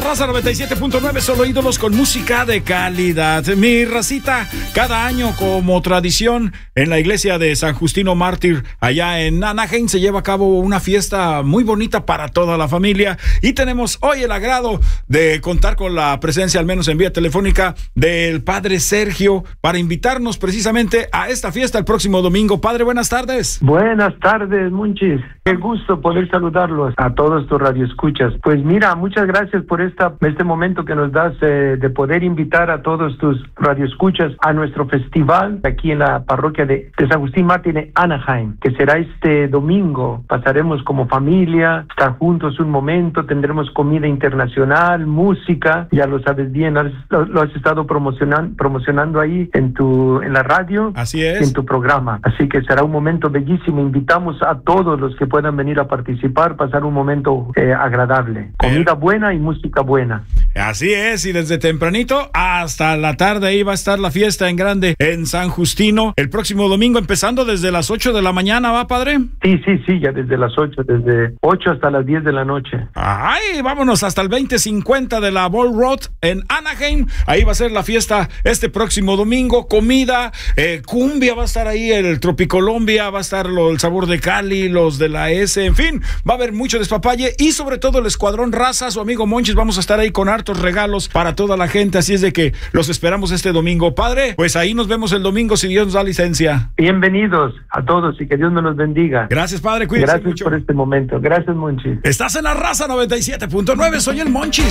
Raza 97.9, solo ídolos con música de calidad. Mi racita, cada año como tradición en la iglesia de San Justino Mártir, allá en Anaheim, se lleva a cabo una fiesta muy bonita para toda la familia y tenemos hoy el agrado de contar con la presencia, al menos en vía telefónica, del Padre Sergio para invitarnos precisamente a esta fiesta el próximo domingo. Padre, buenas tardes. Buenas tardes, Monchis. Qué gusto poder saludarlos a todos tus radioescuchas. Pues mira, muchas gracias por este momento que nos das de poder invitar a todos tus radioescuchas a nuestro festival aquí en la parroquia de San Agustín Mártir de Anaheim, que será este domingo. Pasaremos como familia, estar juntos un momento, tendremos comida internacional, música, ya lo sabes bien, lo has estado promocionando ahí en la radio. Así es. En tu programa. Así que será un momento bellísimo. Invitamos a todos los que puedan venir a participar, pasar un momento agradable. Comida buena y música buena. Así es, y desde tempranito hasta la tarde ahí va a estar la fiesta en grande en San Justino. El próximo domingo empezando desde las 8 de la mañana, ¿va, Padre? Sí, ya desde las 8, desde 8 hasta las 10 de la noche. Ay, vámonos hasta el 2050 de la Ball Road en Anaheim. Ahí va a ser la fiesta este próximo domingo. Comida, cumbia va a estar ahí, el Tropicolombia, va a estar el Sabor de Cali, los de la S, en fin, va a haber mucho despapalle y sobre todo el Escuadrón Raza, su amigo Monchis, vamos a estar ahí con hartos regalos para toda la gente, así es de que los esperamos este domingo. Padre, pues ahí nos vemos el domingo si Dios nos da licencia. Bienvenidos a todos y que Dios me los bendiga. Gracias, Padre, cuídense mucho. Gracias por este momento. Gracias, Monchis. Estás en la Raza 97.9, soy el Monchis.